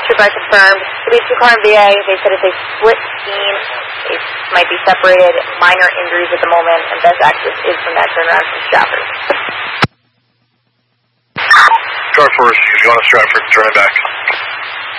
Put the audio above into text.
Trooper, I confirmed. To be two-car in VA, they said it's a split scene. It might be separated, minor injuries at the moment, and best access is from that turnaround from Stratford. Car 4, you go to Stratford, turning back.